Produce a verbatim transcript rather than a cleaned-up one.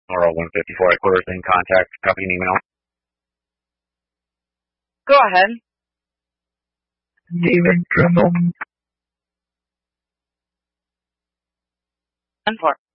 Laurel one fifty-four headquarters in contact. Copy an email. Go ahead. David Dremel. ten four.